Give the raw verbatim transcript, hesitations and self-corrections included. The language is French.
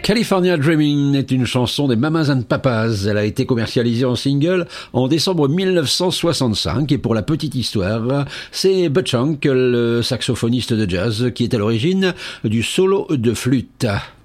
California Dreaming est une chanson des Mamas and Papas. Elle a été commercialisée en single en décembre mille neuf cent soixante-cinq et pour la petite histoire, c'est Butch Hank, le saxophoniste de jazz, qui est à l'origine du solo de flûte.